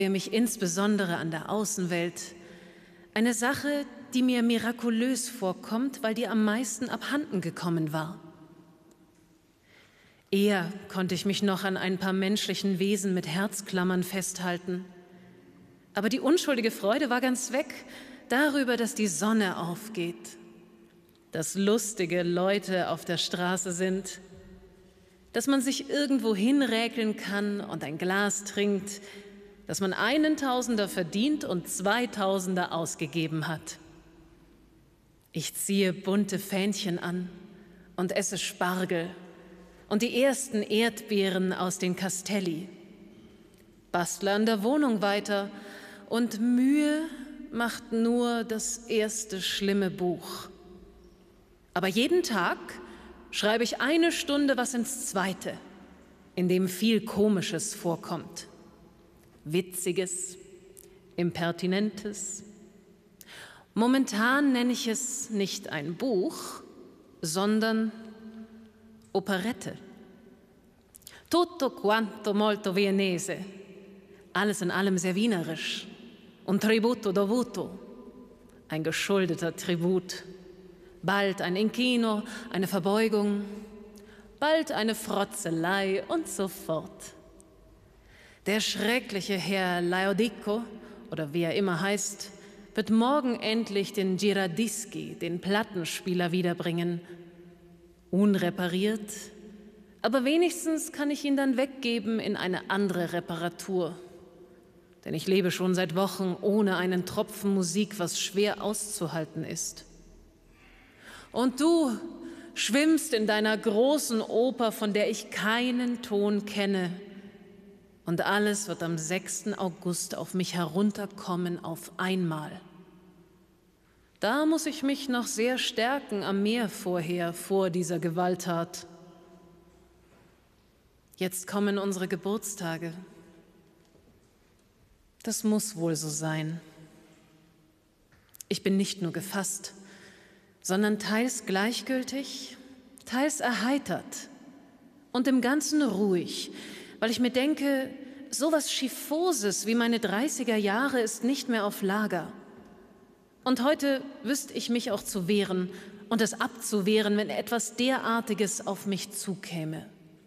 mich insbesondere an der Außenwelt, eine Sache, die mir mirakulös vorkommt, weil die am meisten abhanden gekommen war. Eher konnte ich mich noch an ein paar menschlichen Wesen mit Herzklammern festhalten. Aber die unschuldige Freude war ganz weg darüber, dass die Sonne aufgeht, dass lustige Leute auf der Straße sind, dass man sich irgendwo hinräkeln kann und ein Glas trinkt, dass man einen Tausender verdient und 2000er ausgegeben hat. Ich ziehe bunte Fähnchen an und esse Spargel und die ersten Erdbeeren aus den Castelli. Bastle an der Wohnung weiter und Mühe macht nur das erste schlimme Buch. Aber jeden Tag schreibe ich 1 Stunde was ins Zweite, in dem viel Komisches vorkommt. Witziges, Impertinentes. Momentan nenne ich es nicht ein Buch, sondern Operette. Tutto quanto molto viennese. Alles in allem sehr wienerisch. Un tributo dovuto. Ein geschuldeter Tribut. Bald ein Inchino, eine Verbeugung. Bald eine Frotzelei und so fort. Der schreckliche Herr Laodico, oder wie er immer heißt, wird morgen endlich den Giradischi, den Plattenspieler, wiederbringen. Unrepariert, aber wenigstens kann ich ihn dann weggeben in eine andere Reparatur. Denn ich lebe schon seit Wochen ohne einen Tropfen Musik, was schwer auszuhalten ist. Und du schwimmst in deiner großen Oper, von der ich keinen Ton kenne. Und alles wird am 6. August auf mich herunterkommen auf einmal. Da muss ich mich noch sehr stärken am Meer vorher, vor dieser Gewalttat. Jetzt kommen unsere Geburtstage. Das muss wohl so sein. Ich bin nicht nur gefasst, sondern teils gleichgültig, teils erheitert und im Ganzen ruhig, weil ich mir denke, sowas Schifoses wie meine 30er Jahre ist nicht mehr auf Lager. Und heute wüsste ich mich auch zu wehren und es abzuwehren, wenn etwas derartiges auf mich zukäme.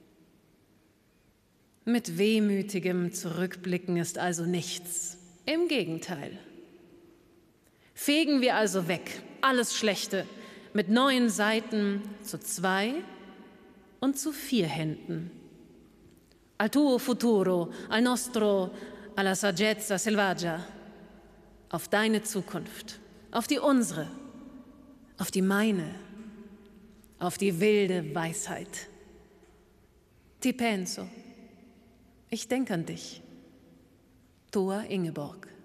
Mit wehmütigem Zurückblicken ist also nichts. Im Gegenteil. Fegen wir also weg, alles Schlechte, mit neuen Seiten zu 2 und zu 4 Händen. Al tuo futuro, al nostro, alla saggezza selvaggia. Auf deine Zukunft, auf die unsere, auf die meine, auf die wilde Weisheit. Ti penso. Ich denke an dich. Tua Ingeborg.